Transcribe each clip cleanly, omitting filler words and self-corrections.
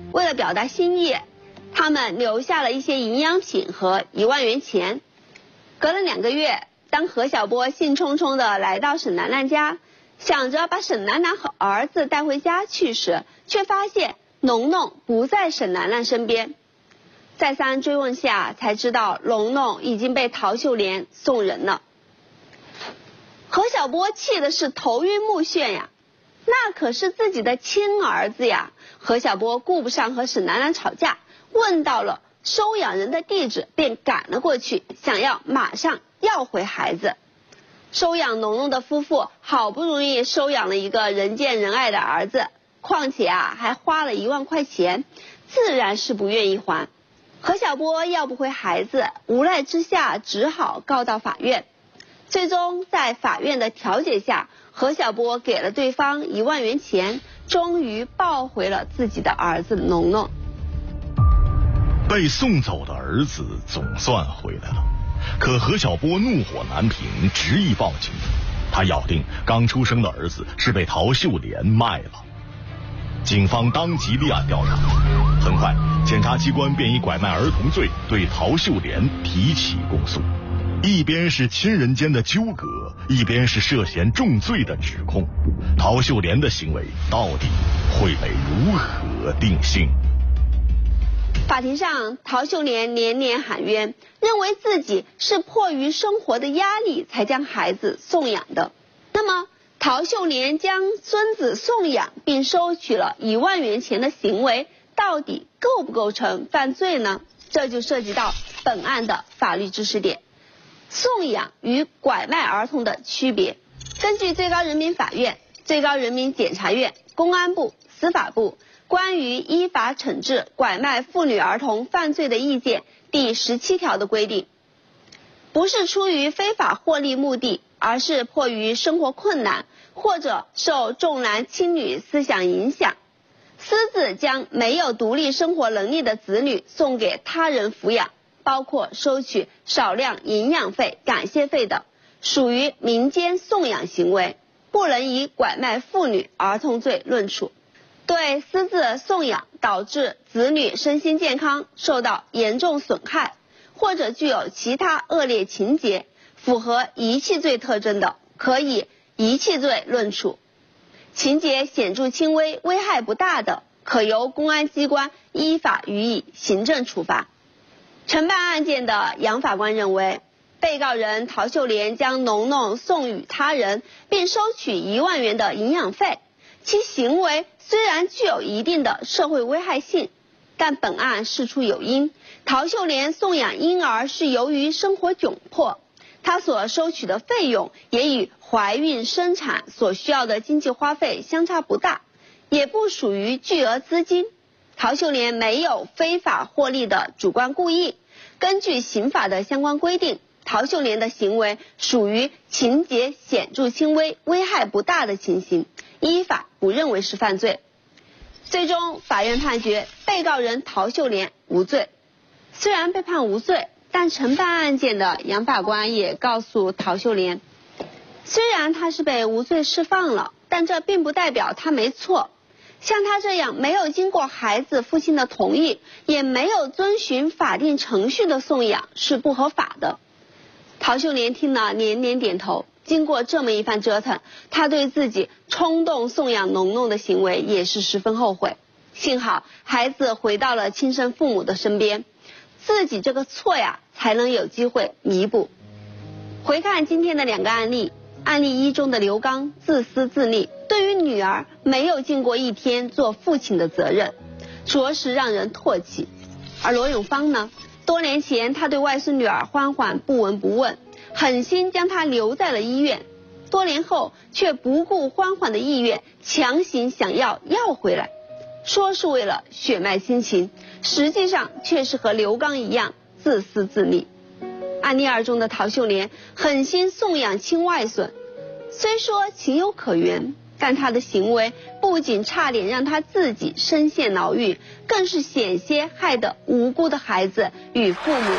为了表达心意，他们留下了一些营养品和1万元钱。隔了2个月，当何小波兴冲冲地来到沈楠楠家，想着把沈楠楠和儿子带回家去时，却发现农农不在沈楠楠身边。再三追问下，才知道农农已经被陶秀莲送人了。何小波气的是头晕目眩呀，那可是自己的亲儿子呀。何小波顾不上和沈楠楠吵架，问到了收养人的地址，便赶了过去，想要马上要回孩子。收养农农的夫妇好不容易收养了一个人见人爱的儿子，况且还花了1万块钱，自然是不愿意还。何小波要不回孩子，无奈之下只好告到法院。最终在法院的调解下，何小波给了对方1万元钱，终于抱回了自己的儿子农农。 被送走的儿子总算回来了，可何小波怒火难平，执意报警。他咬定刚出生的儿子是被陶秀莲卖了。警方当即立案调查，很快检察机关便以拐卖儿童罪对陶秀莲提起公诉。一边是亲人间的纠葛，一边是涉嫌重罪的指控，陶秀莲的行为到底会被如何定性？ 法庭上，陶秀莲连连喊冤，认为自己是迫于生活的压力才将孩子送养的。那么陶秀莲将孙子送养并收取了1万元钱的行为，到底构不构成犯罪呢？这就涉及到本案的法律知识点。送养与拐卖儿童的区别。根据最高人民法院、最高人民检察院、公安部、司法部关于依法惩治拐卖妇女儿童犯罪的意见第17条的规定，不是出于非法获利目的，而是迫于生活困难或者受重男轻女思想影响，私自将没有独立生活能力的子女送给他人抚养，包括收取少量营养费、感谢费等，属于民间送养行为，不能以拐卖妇女儿童罪论处。对私自送养导致子女身心健康受到严重损害，或者具有其他恶劣情节，符合遗弃罪特征的，可以遗弃罪论处。情节显著轻微、危害不大的，可由公安机关依法予以行政处罚。承办案件的杨法官认为，被告人陶秀莲将农农送与他人，并收取1万元的营养费，其行为虽然具有一定的社会危害性，但本案事出有因。陶秀莲送养婴儿是由于生活窘迫，她所收取的费用也与怀孕生产所需要的经济花费相差不大，也不属于巨额资金。陶秀莲没有非法获利的主观故意，根据刑法的相关规定，陶秀莲的行为属于情节显著轻微、危害不大的情形，依法不认为是犯罪。最终法院判决被告人陶秀莲无罪。虽然被判无罪，但承办案件的杨法官也告诉陶秀莲，虽然他是被无罪释放了，但这并不代表他没错。像他这样没有经过孩子父亲的同意，也没有遵循法定程序的送养是不合法的。陶秀莲听了连连点头，经过这么一番折腾，他对自己冲动送养农农的行为也是十分后悔。幸好孩子回到了亲生父母的身边，自己这个错呀才能有机会弥补。回看今天的2个案例，案例1中的刘刚自私自利，对于女儿没有尽过一天做父亲的责任，着实让人唾弃。而罗永芳呢，多年前他对外孙女儿欢欢不闻不问，狠心将她留在了医院，多年后却不顾欢欢的意愿，强行想要回来，说是为了血脉亲情，实际上却是和刘刚一样自私自利。案例2中的陶秀莲狠心送养亲外孙，虽说情有可原，但他的行为不仅差点让他自己身陷牢狱，更是险些害得无辜的孩子与父母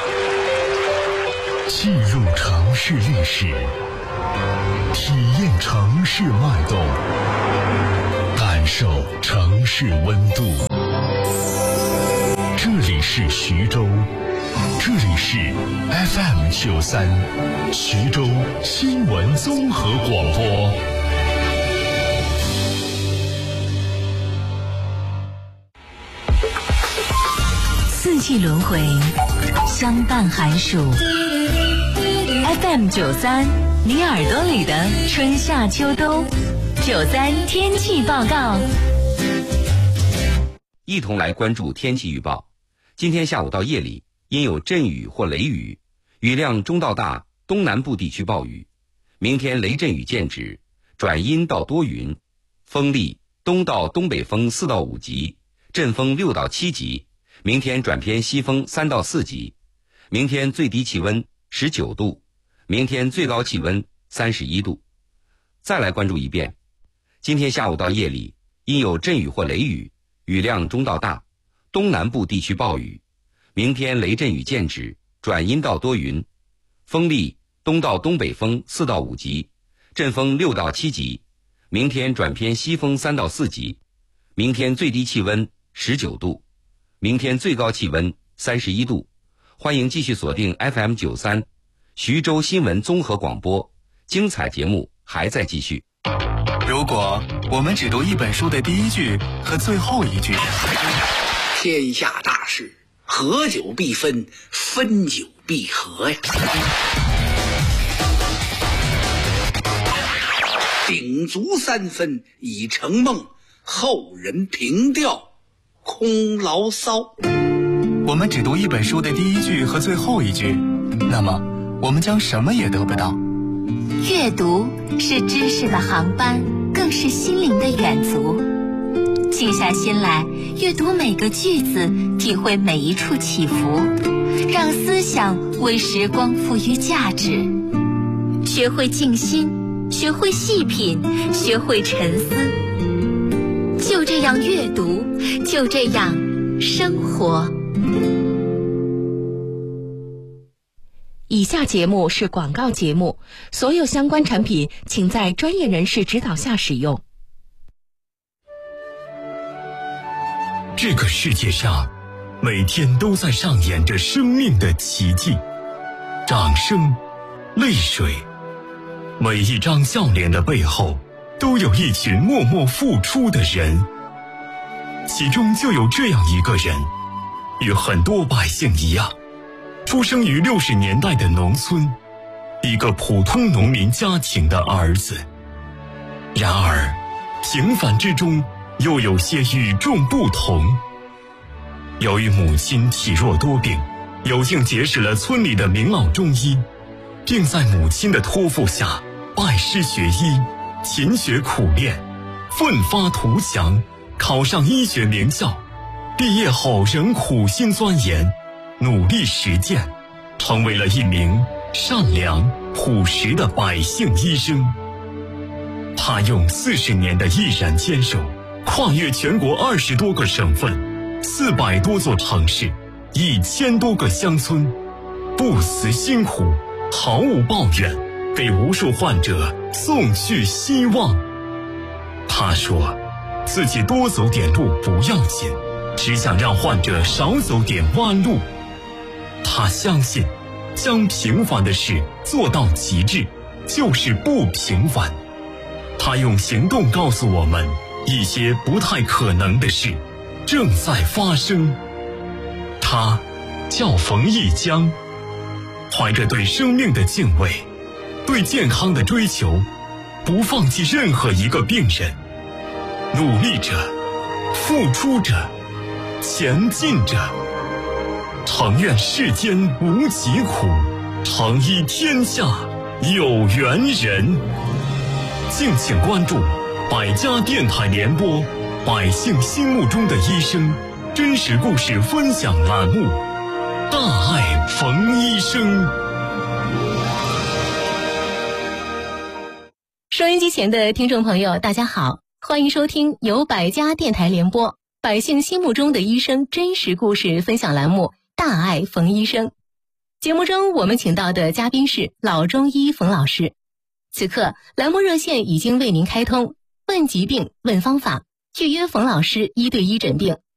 进入城市历史，体验城市脉动，感受城市温度。 这里是徐州，这里是 FM93 徐州新闻综合广播。 四季轮回，相伴寒暑。FM93，你耳朵里的春夏秋冬。93天气报告。 一同来关注天气预报。今天下午到夜里，因有阵雨或雷雨，雨量中到大，东南部地区暴雨。明天雷阵雨见止，转阴到多云，风力东到东北风4到5级，阵风6到7级。明天转偏西风3到4级。明天最低气温19度，明天最高气温31度。再来关注一遍。今天下午到夜里，因有阵雨或雷雨，雨量中到大，东南部地区暴雨。明天雷阵雨见止，转阴到多云，风力东到东北风4到5级，阵风6到7级。明天转偏西风3到4级。明天最低气温19度，明天最高气温31度。欢迎继续锁定 FM93 徐州新闻综合广播，精彩节目还在继续。 如果我们只读一本书的第一句和最后一句， 天下大事，合久必分，分久必合呀。鼎足3分已成梦，后人凭吊空牢骚。 我们只读一本书的第一句和最后一句，那么我们将什么也得不到。 阅读是知识的航班，更是心灵的远足。静下心来，阅读每个句子，体会每一处起伏，让思想为时光赋予价值。学会静心，学会细品，学会沉思。就这样阅读，就这样生活。 以下节目是广告节目，所有相关产品请在专业人士指导下使用。 这个世界上每天都在上演着生命的奇迹，掌声，泪水，每一张笑脸的背后都有一群默默付出的人，其中就有这样一个人，与很多百姓一样，出生于60年代的农村，一个普通农民家庭的儿子。然而平凡之中又有些与众不同。由于母亲体弱多病，有幸结识了村里的名老中医，并在母亲的托付下拜师学医，勤学苦练，奋发图强，考上医学名校。毕业后仍苦心钻研，努力实践，成为了一名善良朴实的百姓医生。他用40年的毅然坚守，跨越全国20多个省份，400多座城市，1000多个乡村，不辞辛苦，毫无抱怨，给无数患者送去希望。他说自己多走点路不要紧，只想让患者少走点弯路。他相信将平凡的事做到极致就是不平凡。他用行动告诉我们，一些不太可能的事正在发生。他叫冯一江，怀着对生命的敬畏，对健康的追求，不放弃任何一个病人，努力着，付出着，前进着。诚愿世间无疾苦，诚医天下有缘人。敬请关注百家电台联播百姓心目中的医生真实故事分享栏目，大爱冯医生。 收音机前的听众朋友大家好，欢迎收听由百家电台联播百姓心目中的医生真实故事分享栏目，大爱冯医生。节目中我们请到的嘉宾是老中医冯老师。此刻栏目热线已经为您开通，问疾病问方法，预约冯老师1对1诊病